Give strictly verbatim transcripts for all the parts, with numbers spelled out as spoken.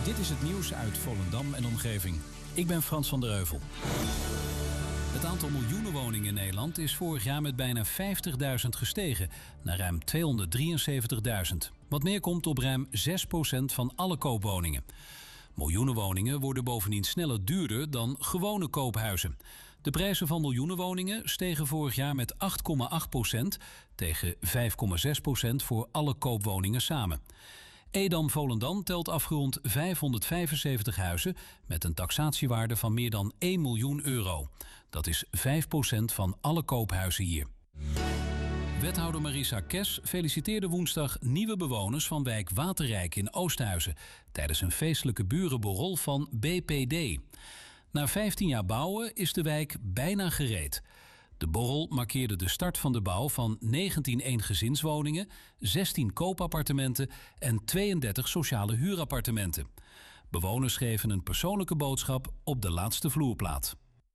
Dit is het nieuws uit Volendam en omgeving. Ik ben Frans van der Heuvel. Het aantal miljoenenwoningen in Nederland is vorig jaar met bijna vijftigduizend gestegen, naar ruim tweehonderddrieënzeventigduizend. Wat neerkomt op ruim zes procent van alle koopwoningen. Miljoenenwoningen worden bovendien sneller duurder dan gewone koophuizen. De prijzen van miljoenenwoningen stegen vorig jaar met acht komma acht procent tegen vijf komma zes procent voor alle koopwoningen samen. Edam Volendam telt afgerond vijfhonderdvijfenzeventig huizen met een taxatiewaarde van meer dan één miljoen euro. Dat is vijf procent van alle koophuizen hier. Wethouder Marisa Kes feliciteerde woensdag nieuwe bewoners van wijk Waterrijk in Oosthuizen tijdens een feestelijke burenborrel van B P D. Na vijftien jaar bouwen is de wijk bijna gereed. De borrel markeerde de start van de bouw van negentien eengezinswoningen, zestien koopappartementen en tweeëndertig sociale huurappartementen. Bewoners geven een persoonlijke boodschap op de laatste vloerplaat.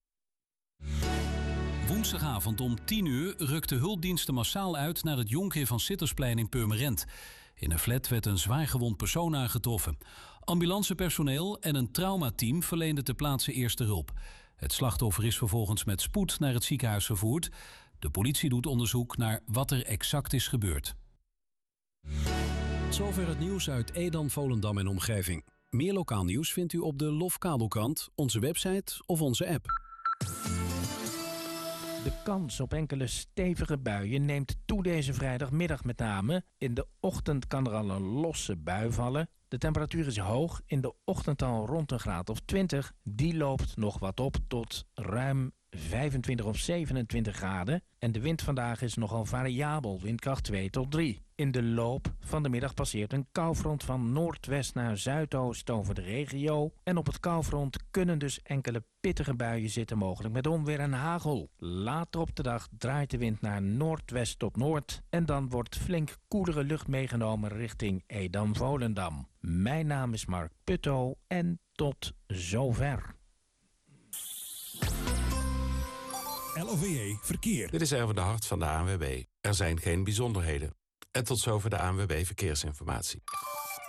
Woensdagavond om tien uur rukten hulpdiensten massaal uit naar het Jonkheer van Sittersplein in Purmerend. In een flat werd een zwaargewond persoon aangetroffen. Ambulancepersoneel en een traumateam verleenden ter plaatse eerste hulp. Het slachtoffer is vervolgens met spoed naar het ziekenhuis vervoerd. De politie doet onderzoek naar wat er exact is gebeurd. Zover het nieuws uit Edam, Volendam en omgeving. Meer lokaal nieuws vindt u op de Lof Kabelkrant, onze website of onze app. De kans op enkele stevige buien neemt toe deze vrijdagmiddag met name. In de ochtend kan er al een losse bui vallen. De temperatuur is hoog, in de ochtend al rond een graad of twintig. Die loopt nog wat op tot ruim vijfentwintig of zevenentwintig graden. En de wind vandaag is nogal variabel, windkracht twee tot drie. In de loop van de middag passeert een koufront van noordwest naar zuidoost over de regio. En op het koufront kunnen dus enkele pittige buien zitten, mogelijk met onweer en hagel. Later op de dag draait de wind naar noordwest tot noord. En dan wordt flink koelere lucht meegenomen richting Edam-Volendam. Mijn naam is Mark Putto en tot zover. L O V E Verkeer. Dit is Erwin de Hart van de A N W B. Er zijn geen bijzonderheden. En tot zover de A N W B Verkeersinformatie.